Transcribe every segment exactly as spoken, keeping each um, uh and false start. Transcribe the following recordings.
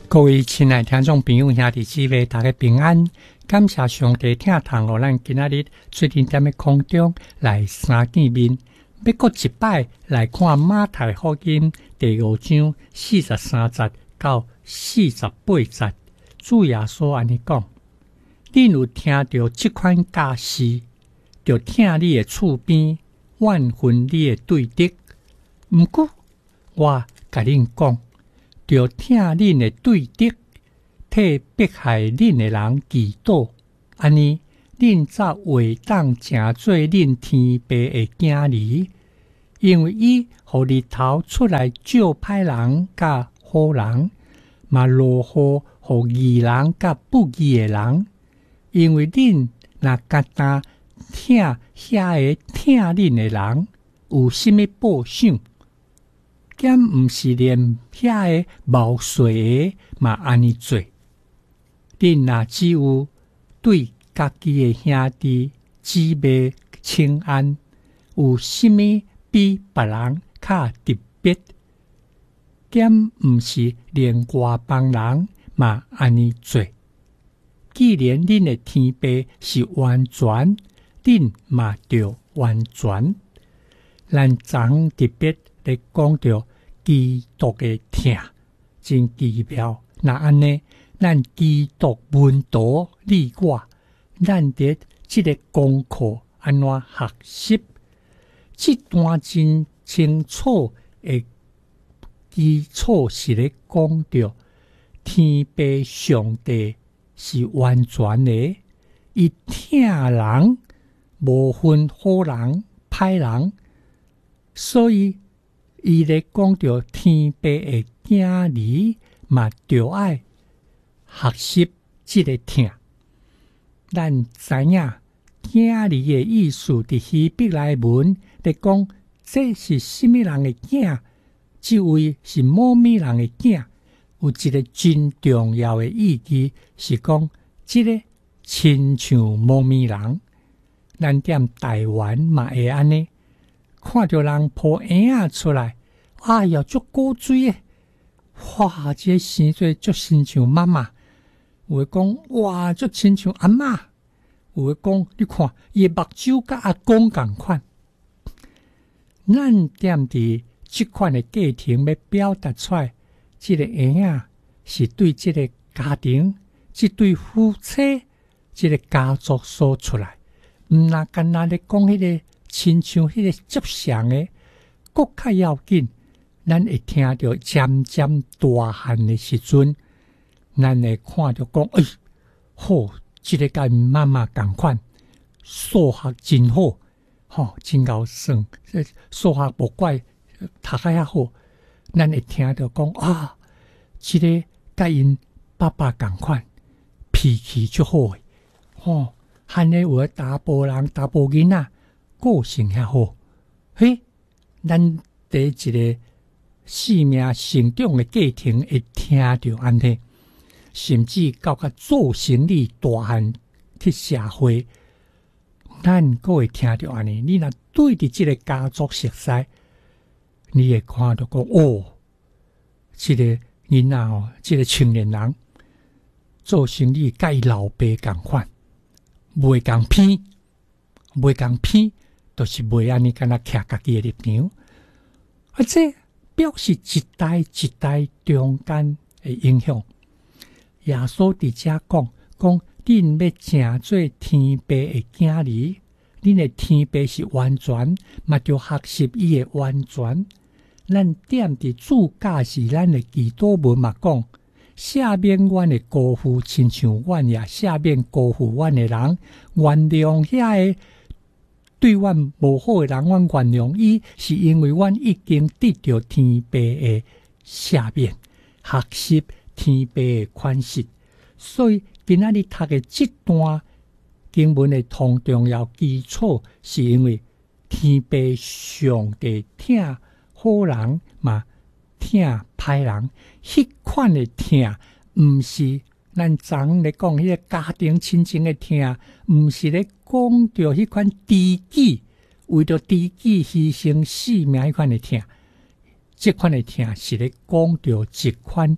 各位亲爱听众朋友兄弟姊妹，大家平安，感谢上帝听堂互咱今仔日最近踮咧空中来相见面，要搁一摆来看马太福音第五章四十三节到四十八节。主耶稣安尼讲：恁有听到这款假事，就听你的厝边，万分你的对敌。毋过我甲恁讲，就听恁的对敌，替迫害恁的人祈祷，安尼恁才会当成做恁天父的囝儿，因为伊互日头出来照歹人甲好人，嘛落雨互义人甲不义的人。因为恁若敢当听遐个听恁的人，有甚物报赏？兼毋是连遐个冒税的嘛安尼做。恁若只有对家己的兄弟姊妹请安，有甚物比别人较特别？兼毋是连外邦人嘛安尼做。既然恁的天父是完全，恁嘛着完全。咱昨特别咧讲到基督的疼，真奇妙。那安尼，咱基督门徒你我，咱伫即个功课安怎学习？这段真清楚的基础是咧讲到天父上帝是完全的，伊疼人无分好人歹人，所以伊咧讲到天父的囝儿嘛，着爱学习即个疼。咱知影囝儿的意思，伫希伯来文咧讲，这是什么人的囝？即位是某物人的囝，有一个真重要的意义，是讲即个亲像某物人。咱踮台湾嘛会安尼。看到人抱婴仔出来，哎呀，足古锥诶！哇，这生做足亲像妈妈。有诶讲，哇，足亲像阿嬷。有诶讲，你看伊诶目睭甲阿公共款。咱踮伫即款诶过程要表达出来，即个婴仔是对即个家庭、即对夫妻、即个家族所出来，毋那干那咧讲迄个。亲像迄个接上的，搁较要紧。咱会听到渐渐大汉的时阵，咱会看到讲，哎，好，即、这个甲妈妈共款，数学真好，吼、哦，真够算，数学无怪，读较遐好。咱会听到讲啊，即、这个甲因爸爸共款，脾气足好诶，吼、哦，汉诶有查甫人、查甫囡仔。个性遐好，嘿，咱第一个生命成长的过程会听到安尼，甚至到甲做生理大汉去社会，咱个会听到安尼。你若对伫即个家族熟悉，你会看到讲哦，即、这个囡仔哦，即、这个青年人做生理甲伊老爸共款，袂共偏，袂共偏。都是袂安尼，敢若徛家己的立场，啊，这表示一代一代中间的影响。耶稣伫遮讲，讲恁要成做天父的囝儿，恁的天父是完全，嘛就学习伊的完全。咱踮伫主教是咱的祈祷文嘛讲，赦免阮的辜负，亲像阮也赦免辜负阮的人，原谅遐个。对阮无好诶人，阮原谅伊，是因为阮已经得到天父诶赦免，学习天父诶宽恕。所以今仔日读诶这段经文诶同重要基础，是因为天父上帝疼好人嘛，疼歹人，迄款诶疼，毋是咱昨咧讲迄个家庭亲情诶疼，毋是咧讲到迄款知己为着知己牺牲性命迄款诶疼，即款诶疼是咧讲到一款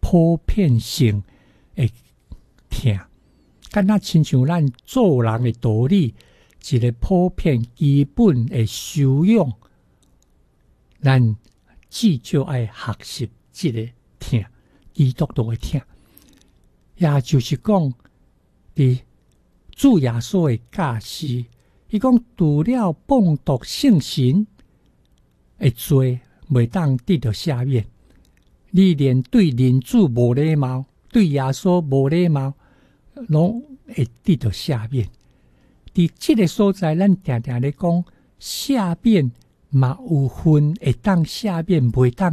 普遍性的痛，敢若亲像咱做人的道理，一个普遍基本的修养，咱至少爱学习这个痛，基督徒的痛，也就是讲，伫主耶稣的教示，伊讲除了谤读圣神的罪，袂当得到赦免。你连对人主无礼貌，对耶稣无礼貌，拢会得到赦免。伫这个所在，咱常常咧讲赦免嘛有分，会当赦免，袂当